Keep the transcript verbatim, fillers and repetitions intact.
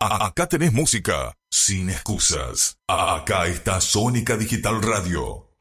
A- acá tenés música sin excusas. A- acá está Sónica Digital Radio.